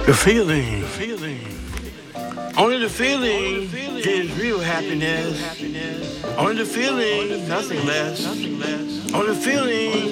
The feeling. Only the feeling gives real happiness. Only the feeling, nothing less. Only the feeling